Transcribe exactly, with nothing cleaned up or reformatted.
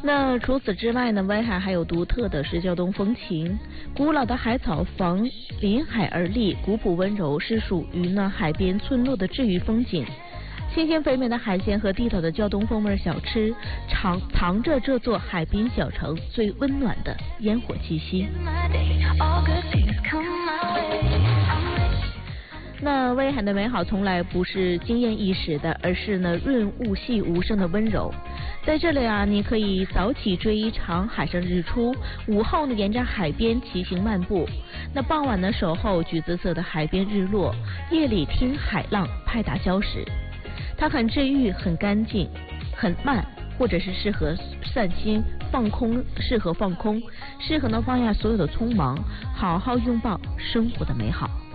那除此之外呢，威海还有独特的是交通风情，古老的海草房临海而立，古朴温柔，是属于呢海边村落的治愈风景。新鲜肥美的海鲜和地道的胶东风味小吃，藏藏着这座海滨小城最温暖的烟火气息。那威海的美好从来不是惊艳一时的，而是呢润物细无声的温柔。在这里啊，你可以早起追一场海上日出，午后呢沿着海边骑行漫步，那傍晚呢守候橘子色的海边日落，夜里听海浪拍打礁石。它很治愈，很干净，很慢，或者是适合散心放空，适合放空，适合呢放下所有的匆忙，好好拥抱生活的美好。